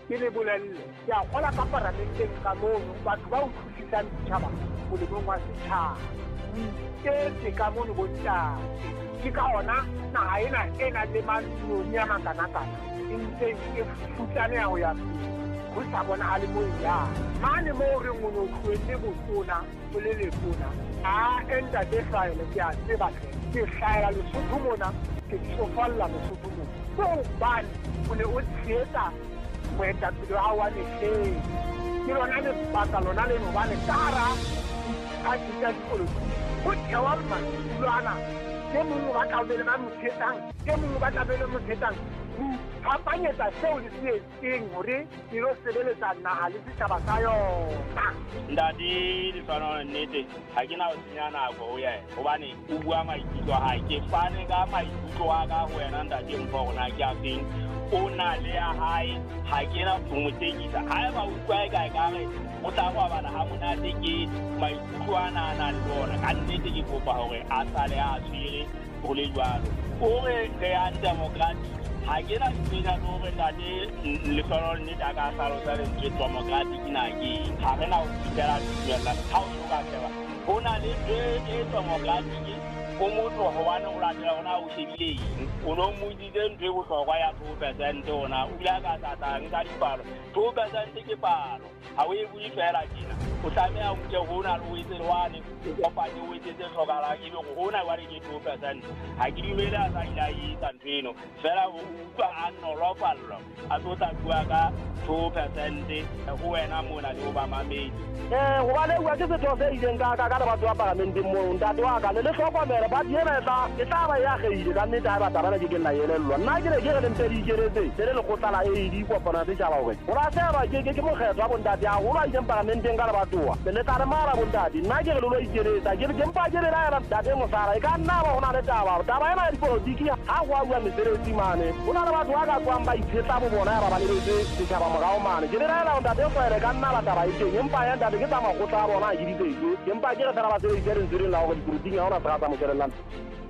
ke le bolelle ya gola ka paramenteng ka mono batho ba o thusisang ditšhaba molemong wa setšhaba ke ka mono bontate ke ka ona naga ena e nang le manoni a makana-kana e ntse e futlane ya go ya go sa bonagale mo ya mane mo o reng o ne o tlhoetse botona o le letona entate hlaele ke a tsebatlhe ke hlaela lesotho mona ke tsofalla lesotho mona ko bane o ne o tsheetsa moetapele wa hao wa mehleng ke lona lebaka lona leno bane ka hara diphatsi tsa dipolotiki go thewa matulwana ke mongwe ba tlabele ba motshetang ke mongwe ba tlabele motshetang phapanyetsa seo le se etseng hore ke lo sebeletsa naha le setjhaba sa yona ntate Lefano nnete ha ke na ho senya nako ho yena hobane o bua maikutlo ha ke fane ka maikutlo a ka ho yena ntate mpo rona ke a feng o na le ya hae ha ke na ho motekisa ha ba utlwa e kae ka re o tla go bana ha monate ke maikutlo ana le bona ka nnete ke kopa hore a sale a tshwere go le jwalo o re re ya democracy ha ke na tsena no re ntate Lefano nnete a ka salosa le ntse democracy na ke ha re na ho fitela tsela ha o ka tseba ho na le democracy o motho ho bana o latela ona o shebile o no mo dite ntwe bohlokwa ya 2% ona o ile ka tata nka dipalo 2% ke palo ha o e bui fela kena o tsamea o nke hona le o etse lwane o kopanye o etse tse hlokala ke go hona wa re ke 2% ha ke dumele a sa ila e tantweno fela o utlwa a nolofallo a tota bua ka 2% ho wena mona le ba mamedi go ba le wa ke se tlo se ileng ka le batho ba parlamenteng mo ntate wa ka le hlokomela ba diena e tla ba ya geile ka nnete ha ba tabana ke nna yelellwa nna ke re le mpedi ikeretse le le go tlala e di kopana se tšhaba gore go ra seba ke mokgetho wa bontate a go ba ileng parlamenteng ka le bathoa le tla re mara bontate nna ke re lo ikeretsa ke mpa ke re la ya ntate mosara e ka nna ba gona le taba ena ya dipolotiki ha go a bua mesebetsi mane go na le batho ba ka tswang ba iphetsa bo bona ya ba baleletse setšhaba morao mane ke re la ya ntate kwere ka nna ba taba iteng empa ya ntate ke tsa magotla a bona a ke diteke empa ke re fela ba se re itsere ntse re la go dipolotiki ga ona se ga tsa mokerelang